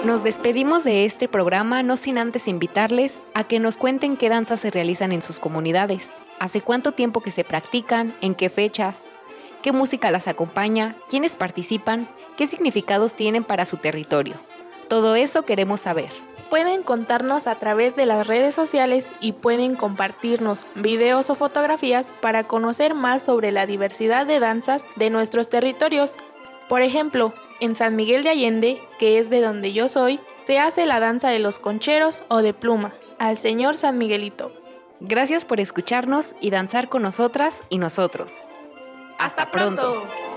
Nos despedimos de este programa no sin antes invitarles a que nos cuenten qué danzas se realizan en sus comunidades, hace cuánto tiempo que se practican, en qué fechas, qué música las acompaña, quiénes participan, qué significados tienen para su territorio. Todo eso queremos saber. Pueden contarnos a través de las redes sociales y pueden compartirnos videos o fotografías para conocer más sobre la diversidad de danzas de nuestros territorios. Por ejemplo, en San Miguel de Allende, que es de donde yo soy, se hace la danza de los concheros o de pluma, al señor San Miguelito. Gracias por escucharnos y danzar con nosotras y nosotros. ¡Hasta pronto!